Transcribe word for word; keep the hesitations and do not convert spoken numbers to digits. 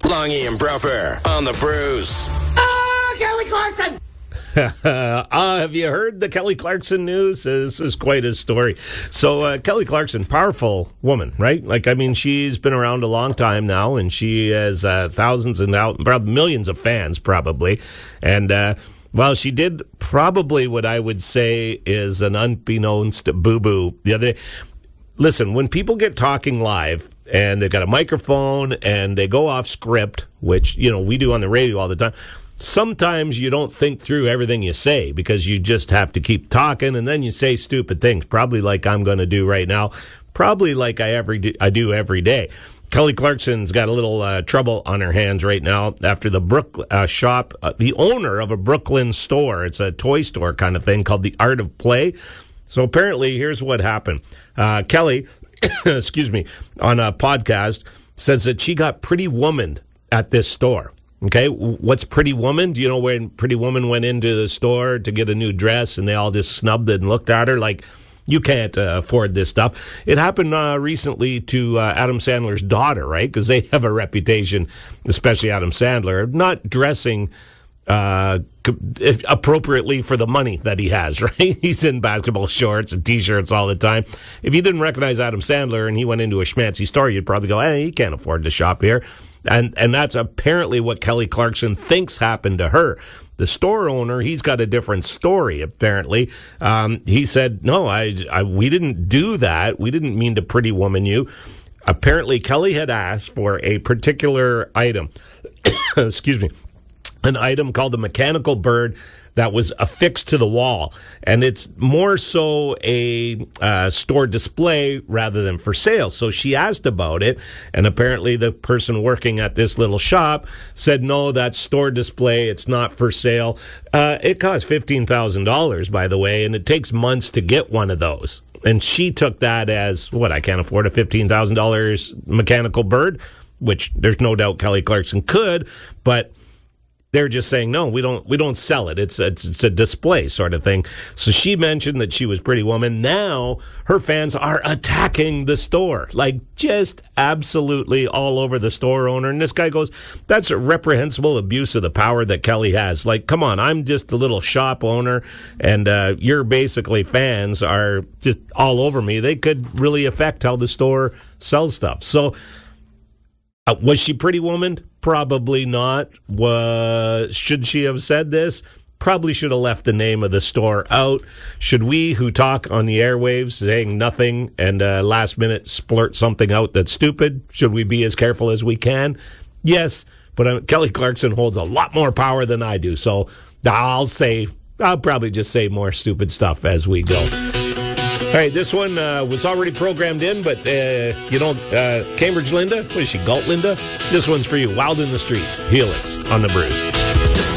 Longy and Bruffer on the Bruce. Ah, Kelly Clarkson! uh, have you heard the Kelly Clarkson news? This is quite a story. So uh, Kelly Clarkson, powerful woman, right? Like, I mean, she's been around a long time now, and she has uh, thousands and now probably millions of fans, probably. And, uh, well, she did probably what I would say is an unbeknownst boo-boo the other day. Listen, when people get talking live and they've got a microphone and they go off script, which, you know, we do on the radio all the time, sometimes you don't think through everything you say because you just have to keep talking, and then you say stupid things, probably like I'm going to do right now, probably like I every do, I do every day. Kelly Clarkson's got a little uh, trouble on her hands right now after the Brook uh, shop, uh, the owner of a Brooklyn store, it's a toy store kind of thing called The Art of Play. So apparently, here's what happened. Uh, Kelly, excuse me, on a podcast says that she got Pretty Woman at this store. Okay, what's Pretty Woman? Do you know when Pretty Woman went into the store to get a new dress and they all just snubbed it and looked at her like, you can't uh, afford this stuff? It happened uh, recently to uh, Adam Sandler's daughter, right? Because they have a reputation, especially Adam Sandler, of not dressing uh, appropriately for the money that he has, right? He's in basketball shorts and T-shirts all the time. If you didn't recognize Adam Sandler and he went into a schmancy store, you'd probably go, hey, he can't afford to shop here. And and that's apparently what Kelly Clarkson thinks happened to her. The store owner, he's got a different story, apparently. Um, he said, no, I, I we didn't do that. We didn't mean to Pretty Woman you. Apparently, Kelly had asked for a particular item. Excuse me. An item called the mechanical bird that was affixed to the wall. And it's more so a uh, store display rather than for sale. So she asked about it, and apparently the person working at this little shop said, no, that's store display. It's not for sale. Uh, it costs fifteen thousand dollars, by the way, and it takes months to get one of those. And she took that as, what, I can't afford a fifteen thousand dollars mechanical bird, which there's no doubt Kelly Clarkson could, but they're just saying, no, we don't we don't sell it. It's a, it's a display sort of thing. So she mentioned that she was Pretty Woman. Now her fans are attacking the store, like just absolutely all over the store owner. And this guy goes, that's a reprehensible abuse of the power that Kelly has. Like, come on, I'm just a little shop owner, and uh, your basically fans are just all over me. They could really affect how the store sells stuff. So uh, was she Pretty Woman? Probably not. Was, should she have said this? Probably should have left the name of the store out. Should we, who talk on the airwaves saying nothing and uh, last minute splurt something out that's stupid, should we be as careful as we can? Yes, but uh, Kelly Clarkson holds a lot more power than I do, so I'll say, I'll probably just say more stupid stuff as we go. All right, this one uh, was already programmed in, but, uh, you know, uh, Cambridge Linda, what is she, Galt Linda? This one's for you, Wild in the Street, Helix on the Bruce.